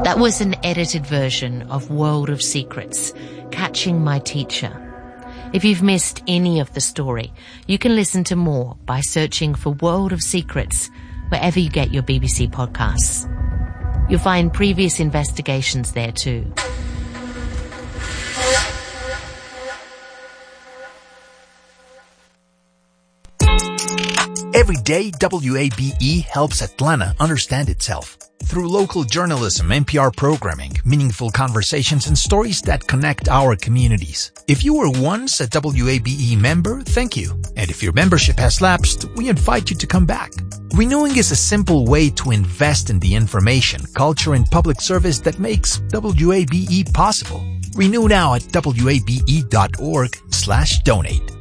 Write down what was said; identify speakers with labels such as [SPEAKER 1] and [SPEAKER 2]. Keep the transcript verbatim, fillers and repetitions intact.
[SPEAKER 1] That was an edited version of World of Secrets, Catching My Teacher. If you've missed any of the story, you can listen to more by searching for World of Secrets wherever you get your B B C podcasts. You'll find previous investigations there too.
[SPEAKER 2] Every day, W A B E helps Atlanta understand itself. Through local journalism, N P R programming, meaningful conversations, and stories that connect our communities. If you were once a W A B E member, thank you. And if your membership has lapsed, we invite you to come back. Renewing is a simple way to invest in the information, culture, and public service that makes W A B E possible. Renew now at W A B E dot org slash donate.